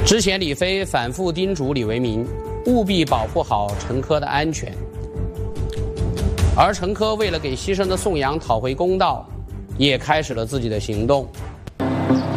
之前李飞反复叮嘱李维民，务必保护好陈科的安全。而陈科为了给牺牲的宋阳讨回公道，也开始了自己的行动。